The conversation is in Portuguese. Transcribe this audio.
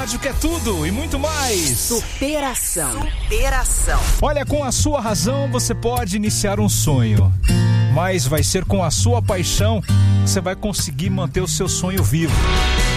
rádio que é tudo e muito mais. Superação. Olha, com a sua razão você pode iniciar um sonho, mas vai ser com a sua paixão que você vai conseguir manter o seu sonho vivo.